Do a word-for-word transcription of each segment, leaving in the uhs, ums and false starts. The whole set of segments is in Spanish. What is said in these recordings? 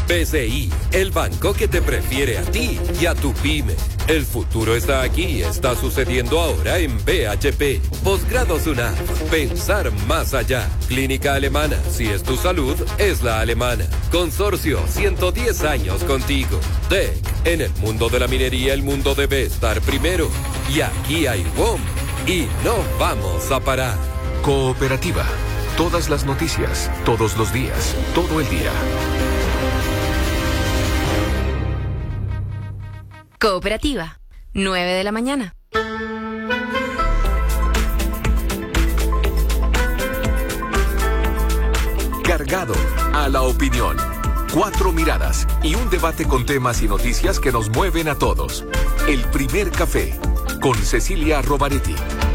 B C I, el banco que te prefiere a ti y a tu pyme. El futuro está aquí, está sucediendo ahora en B H P. Posgrados UNAV, pensar más allá. Clínica Alemana, si es tu salud, es la alemana. Consorcio, ciento diez años contigo. T E C, en el mundo de la minería el mundo debe estar primero. Y aquí hay W O M y no vamos a parar. Cooperativa, todas las noticias, todos los días, todo el día. Cooperativa, nueve de la mañana. Cargado a la opinión. Cuatro miradas y un debate con temas y noticias que nos mueven a todos. El primer café con Cecilia Rovaretti.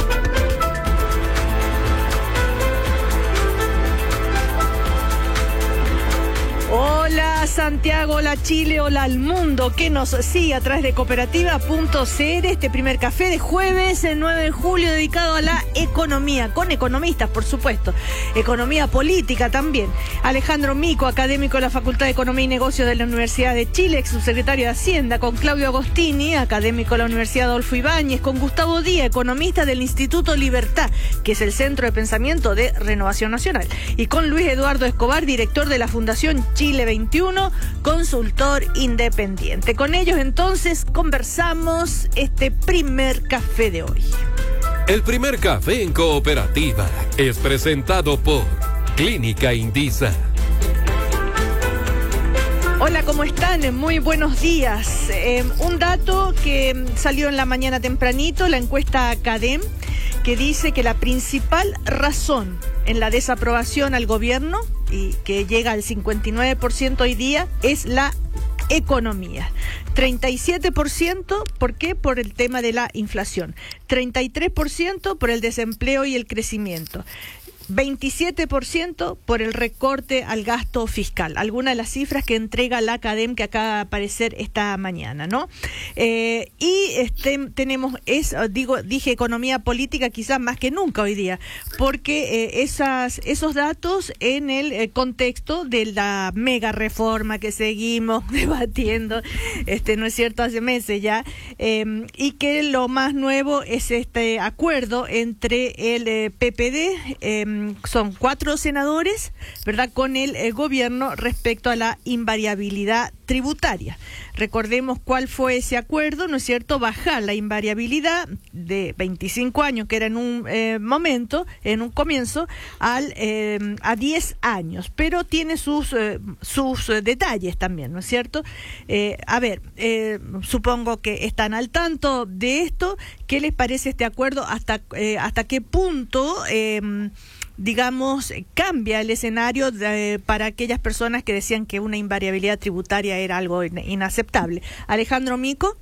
Hola Santiago, hola Chile, hola al mundo que nos sigue a través de cooperativa punto c l. Este primer café de jueves, el nueve de julio, dedicado a la economía, con economistas, por supuesto, economía política también. Alejandro Mico, académico de la Facultad de Economía y Negocios de la Universidad de Chile, ex subsecretario de Hacienda, con Claudio Agostini, académico de la Universidad Adolfo Ibáñez, con Gustavo Díaz, economista del Instituto Libertad, que es el Centro de Pensamiento de Renovación Nacional, y con Luis Eduardo Escobar, director de la Fundación Chile veintiuno, consultor independiente. Con ellos entonces conversamos este primer café de hoy. El primer café en cooperativa es presentado por Clínica Indisa. Hola, ¿cómo están? Muy buenos días. Eh, un dato que salió en la mañana tempranito, la encuesta Academ, que dice que la principal razón en la desaprobación al gobierno, y que llega al cincuenta y nueve por ciento hoy día, es la economía. treinta y siete por ciento, ¿por qué? Por el tema de la inflación. treinta y tres por ciento por el desempleo y el crecimiento. veintisiete por ciento por el recorte al gasto fiscal. Algunas de las cifras que entrega la Academ, que acaba de aparecer esta mañana, ¿no? Eh, y este, tenemos, es, digo, dije economía política quizás más que nunca hoy día, porque eh, esas, esos datos en el eh, contexto de la mega reforma que seguimos debatiendo, este, ¿no es cierto?, hace meses ya, eh, y que lo más nuevo es este acuerdo entre el eh, P P D, eh, son cuatro senadores, ¿verdad?, con el, el gobierno respecto a la invariabilidad tributaria. Recordemos cuál fue ese acuerdo, ¿no es cierto? Bajar la invariabilidad de veinticinco años, que era en un eh, momento, en un comienzo, al eh, a diez años, pero tiene sus eh, sus eh, detalles también, ¿no es cierto? Eh, a ver, eh, supongo que están al tanto de esto. ¿Qué les parece este acuerdo? ¿Hasta eh, hasta qué punto eh, digamos, cambia el escenario de, para aquellas personas que decían que una invariabilidad tributaria era algo in, inaceptable? Alejandro Mico.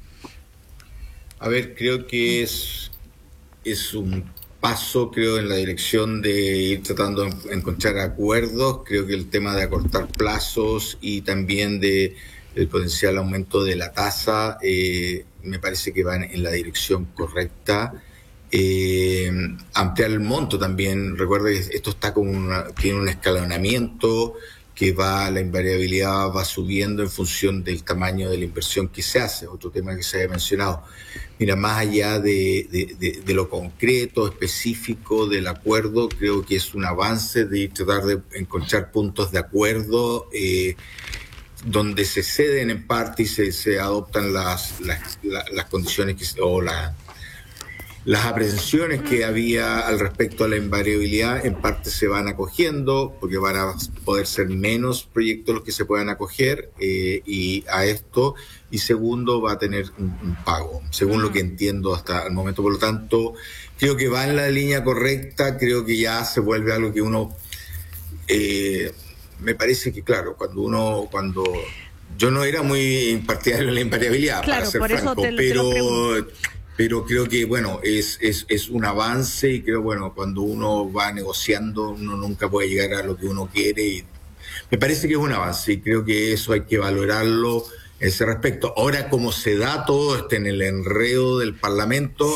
A ver, creo que es, es un paso, creo, en la dirección de ir tratando de encontrar acuerdos. Creo que el tema de acortar plazos y también de el potencial aumento de la tasa, eh, me parece que van en la dirección correcta. Eh, ampliar el monto también. Recuerda que esto está como una, tiene un escalonamiento que va, la invariabilidad va subiendo en función del tamaño de la inversión que se hace, otro tema que se había mencionado. Mira, más allá de, de, de, de lo concreto, específico del acuerdo, creo que es un avance de tratar de encontrar puntos de acuerdo eh, donde se ceden en parte y se, se adoptan las, las, las, las condiciones que, o las Las aprehensiones que había al respecto a la invariabilidad en parte se van acogiendo, porque van a poder ser menos proyectos los que se puedan acoger eh, y a esto, y segundo, va a tener un, un pago, según lo que entiendo hasta el momento. Por lo tanto, creo que va en la línea correcta, creo que ya se vuelve algo que uno... Eh, me parece que, claro, cuando uno... cuando yo no era muy partidario de la invariabilidad, claro, para ser por franco, eso te, pero... te lo Pero creo que, bueno, es, es, es un avance y creo, bueno, cuando uno va negociando, uno nunca puede llegar a lo que uno quiere. Y me parece que es un avance y creo que eso hay que valorarlo en ese respecto. Ahora, como se da todo este en el enredo del Parlamento, sí.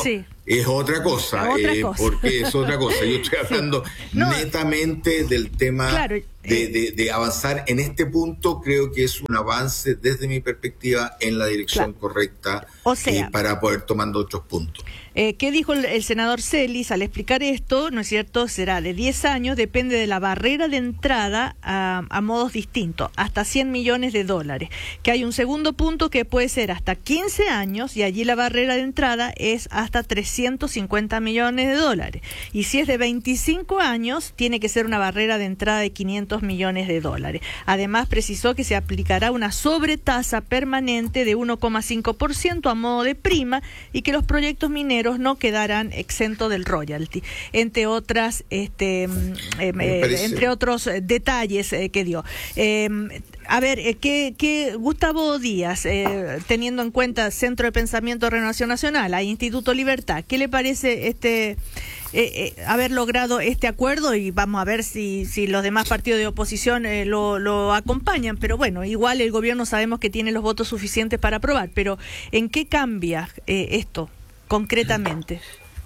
Es otra cosa, otra eh, cosa. porque es otra cosa. Yo estoy hablando sí. no, netamente del tema claro, eh, de, de, de avanzar en este punto. Creo que es un avance desde mi perspectiva en la dirección claro. correcta, o sea, eh, para poder tomar otros puntos. Eh, ¿Qué dijo el, el senador Celis al explicar esto? ¿No es cierto? Será de diez años, depende de la barrera de entrada a, a modos distintos, hasta cien millones de dólares. Que hay un segundo punto que puede ser hasta quince años y allí la barrera de entrada es hasta trescientos cincuenta millones de dólares. Y si es de veinticinco años, tiene que ser una barrera de entrada de quinientos millones de dólares. Además, precisó que se aplicará una sobretasa permanente de uno coma cinco por ciento a modo de prima y que los proyectos mineros no quedarán exentos del royalty, entre otras, este, eh, eh, entre otros detalles eh, que dio. Eh, a ver, eh, ¿qué, qué Gustavo Díaz, eh, teniendo en cuenta Centro de Pensamiento de Renovación Nacional, a Instituto Libertad, ¿qué le parece este eh, eh, haber logrado este acuerdo? Y vamos a ver si, si los demás partidos de oposición eh, lo, lo acompañan, pero bueno, igual el gobierno sabemos que tiene los votos suficientes para aprobar, pero ¿en qué cambia eh, esto concretamente?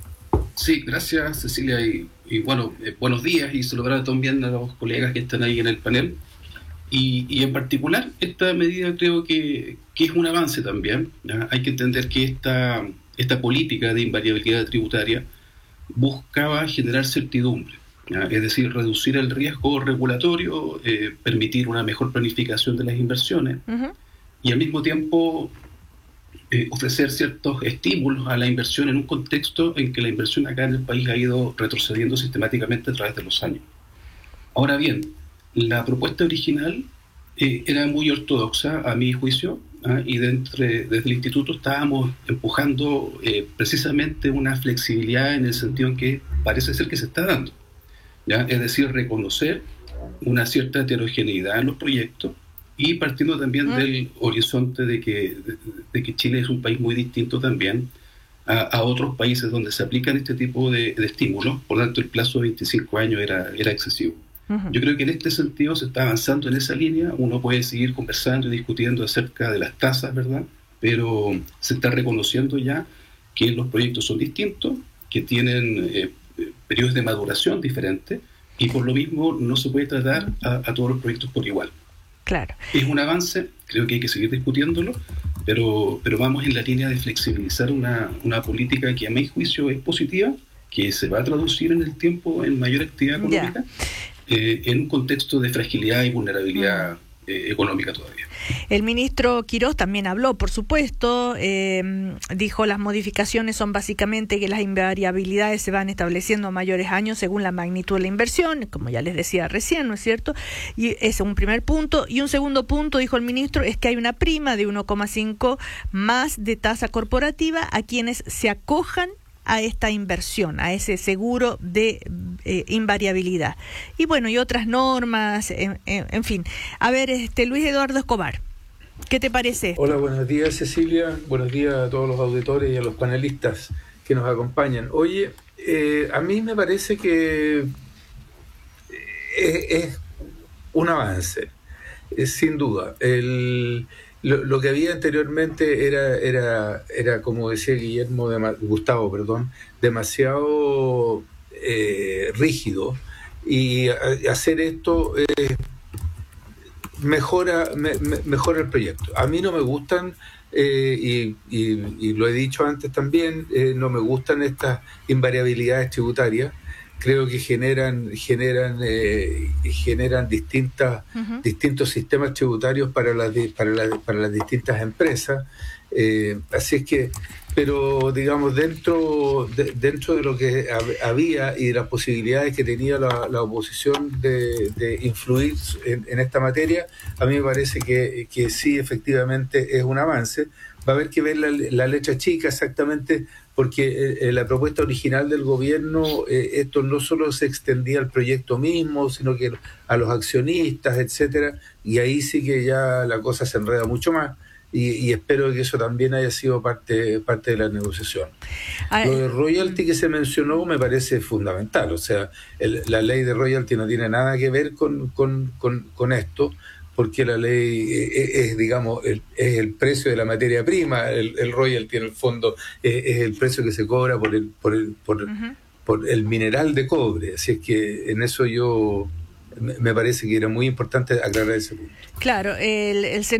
Sí, gracias Cecilia y, y bueno, eh, buenos días y saludar también a los colegas que están ahí en el panel y, y en particular esta medida creo que, que es un avance también, ¿ya? Hay que entender que esta, esta política de invariabilidad tributaria buscaba generar certidumbre, ¿ya? Es decir, reducir el riesgo regulatorio, eh, permitir una mejor planificación de las inversiones uh-huh. y al mismo tiempo Eh, ofrecer ciertos estímulos a la inversión en un contexto en que la inversión acá en el país ha ido retrocediendo sistemáticamente a través de los años. Ahora bien, la propuesta original eh, era muy ortodoxa a mi juicio, ¿ah? y dentro, desde el instituto estábamos empujando eh, precisamente una flexibilidad en el sentido en que parece ser que se está dando, ¿ya? Es decir, reconocer una cierta heterogeneidad en los proyectos y partiendo también mm. del horizonte de que, de, de que Chile es un país muy distinto también a, a otros países donde se aplican este tipo de, de estímulos, por lo tanto el plazo de veinticinco años era, era excesivo. Uh-huh. Yo creo que en este sentido se está avanzando en esa línea, uno puede seguir conversando y discutiendo acerca de las tasas, ¿verdad? Pero se está reconociendo ya que los proyectos son distintos, que tienen eh, periodos de maduración diferentes y por lo mismo no se puede tratar a, a todos los proyectos por igual. Claro. Es un avance, creo que hay que seguir discutiéndolo, pero, pero vamos en la línea de flexibilizar una, una política que a mi juicio es positiva, que se va a traducir en el tiempo en mayor actividad económica, eh, en un contexto de fragilidad y vulnerabilidad eh, económica todavía. El ministro Quirós también habló, por supuesto, eh, dijo las modificaciones son básicamente que las invariabilidades se van estableciendo a mayores años según la magnitud de la inversión, como ya les decía recién, ¿no es cierto? Y ese es un primer punto. Y un segundo punto, dijo el ministro, es que hay una prima de uno coma cinco más de tasa corporativa a quienes se acojan a esta inversión, a ese seguro de eh, invariabilidad. Y bueno, y otras normas, en, en, en fin. A ver, este Luis Eduardo Escobar, ¿qué te parece esto? Hola, buenos días Cecilia, buenos días a todos los auditores y a los panelistas que nos acompañan. Oye, eh, a mí me parece que es, es un avance, es, sin duda. El... Lo, lo que había anteriormente era, era, era como decía Guillermo de, Gustavo, perdón, demasiado eh, rígido, y a, hacer esto eh, mejora, me, me, mejora el proyecto. A mí no me gustan, eh, y, y, y lo he dicho antes también, eh, no me gustan estas invariabilidades tributarias. Creo que generan generan eh, generan distintas uh-huh. distintos sistemas tributarios para las para las para las distintas empresas, eh, así es que, pero digamos dentro de, dentro de lo que había y de las posibilidades que tenía la, la oposición de, de influir en, en esta materia, a mí me parece que, que sí, efectivamente es un avance. Va a haber que ver la, la letra chica exactamente, porque eh, la propuesta original del gobierno, eh, esto no solo se extendía al proyecto mismo, sino que a los accionistas, etcétera, y ahí sí que ya la cosa se enreda mucho más, y, y espero que eso también haya sido parte, parte de la negociación. Ay, Lo de royalty que se mencionó me parece fundamental, o sea, el, la ley de royalty no tiene nada que ver con, con, con, con esto, porque la ley es, es digamos, el, es el precio de la materia prima, el, el royalty en el fondo es, es el precio que se cobra por el, por el, por, uh-huh. por el mineral de cobre. Así es que en eso yo me parece que era muy importante aclarar ese punto. Claro, el, el